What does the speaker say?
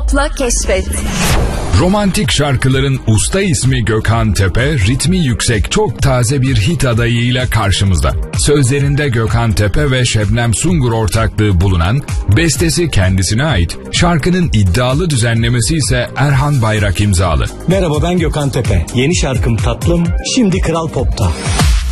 Pop'la keşfet. Romantik şarkıların usta ismi Gökhan Tepe, ritmi yüksek çok taze bir hit adayıyla karşımızda. Sözlerinde Gökhan Tepe ve Şebnem Sungur ortaklığı bulunan, bestesi kendisine ait, şarkının iddialı düzenlemesi ise Erhan Bayrak imzalı. Merhaba, ben Gökhan Tepe. Yeni şarkım Tatlım, şimdi Kral Pop'ta.